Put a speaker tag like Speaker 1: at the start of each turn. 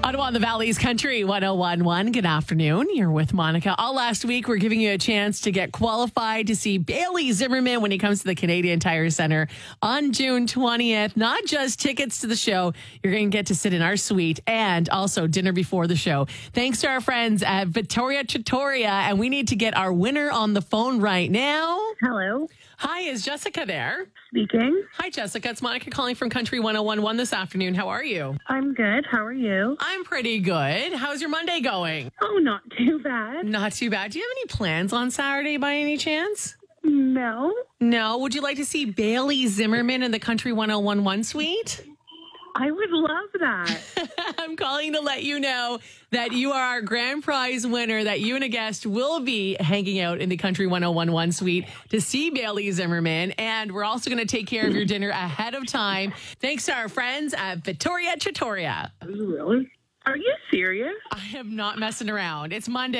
Speaker 1: Ottawa on the Valley's Country 1011. Good afternoon. You're with Monica. All last week, we're giving you a chance to get qualified to see Bailey Zimmerman when he comes to the Canadian Tire Center on June 20th. Not just tickets to the show, you're going to get to sit in our suite and also dinner before the show. Thanks to our friends at Victoria Trattoria. And we need to get our winner on the phone right now.
Speaker 2: Hello.
Speaker 1: Hi, is Jessica there?
Speaker 2: Speaking.
Speaker 1: Hi, Jessica. It's Monica calling from Country 1011 this afternoon. How are you?
Speaker 2: I'm good. How are you?
Speaker 1: I'm pretty good. How's your Monday going?
Speaker 2: Oh, not too bad.
Speaker 1: Not too bad. Do you have any plans on Saturday by any chance?
Speaker 2: No.
Speaker 1: No. Would you like to see Bailey Zimmerman in the Country 1011 suite?
Speaker 2: I would love that.
Speaker 1: I'm calling to let you know that you are our grand prize winner, that you and a guest will be hanging out in the Country 1011 suite to see Bailey Zimmerman. And we're also going to take care of your dinner ahead of time. Thanks to our friends at Victoria Trattoria.
Speaker 2: Really? Are you serious?
Speaker 1: I am not messing around. It's Monday.